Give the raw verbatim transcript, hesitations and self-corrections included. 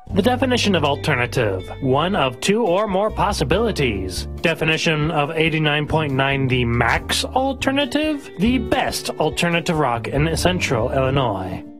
The definition of alternative: one of two or more possibilities. Definition of eighty-nine point nine: the max alternative, the best alternative rock in central Illinois.